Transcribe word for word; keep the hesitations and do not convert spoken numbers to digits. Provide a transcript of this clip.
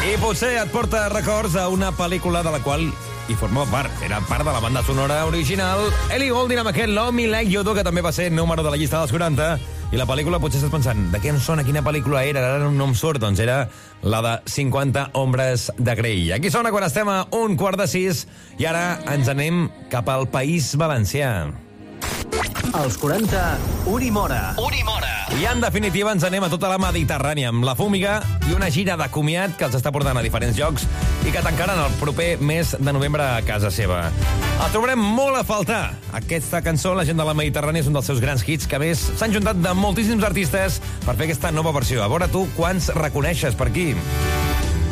I potser et porta records a una pel·lícula de la qual hi formava part. Era part de la banda sonora original. Ellie Goulding amb aquest L'Homme Like You Do, que també va ser número de la llista dels quaranta. I la pel·lícula, potser estàs pensant, de què em sona, quina pel·lícula era? Ara no em surt. Doncs era la de cinquanta ombres de Grey. Aquí sona quan estem a un quart de sis i ara ens anem cap al País Valencià. Als quaranta, Uri Mora. Uri Mora. I en definitiva ens anem a tota la Mediterrània amb La Fúmiga i una gira de comiat que els està portant a diferents llocs i que tancaran el proper mes de novembre a casa seva. El trobarem molt a faltar. Aquesta cançó, La gent de la Mediterrània, és un dels seus grans hits que, a més, s'han juntat de moltíssims artistes per fer aquesta nova versió. A veure tu quants reconeixes per aquí.